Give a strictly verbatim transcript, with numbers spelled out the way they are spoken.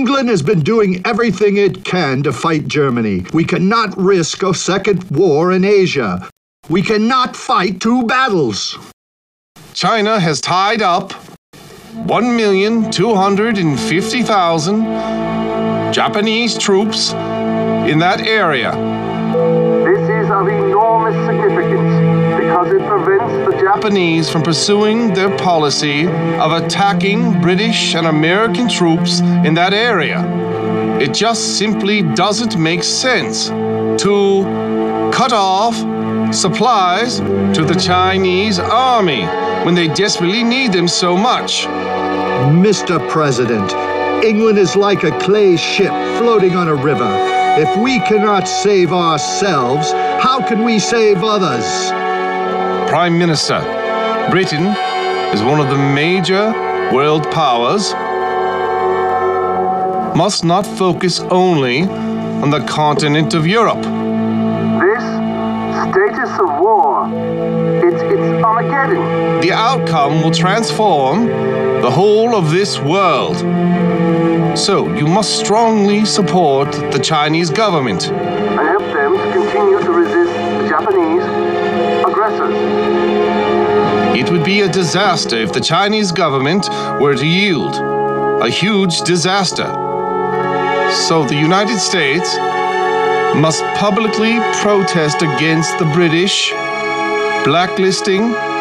England has been doing everything it can to fight Germany. We cannot risk a second war in Asia. We cannot fight two battles. China has tied up one million two hundred fifty thousand Japanese troops in that area. This is of enormous significance because it prevents the Japanese from pursuing their policy of attacking British and American troops in that area. It just simply doesn't make sense to cut off supplies to the Chinese army when they desperately need them so much. Mister President, England is like a clay ship floating on a river. If we cannot save ourselves, how can we save others? Prime Minister, Britain is one of the major world powers, must not focus only on the continent of Europe. This status of war, it's, it's Armageddon. The outcome will transform the whole of this world. So you must strongly support the Chinese government And help them to continue to resist the Japanese aggressors. It would be a disaster if the Chinese government were to yield. A huge disaster. So the United States must publicly protest against the British blacklisting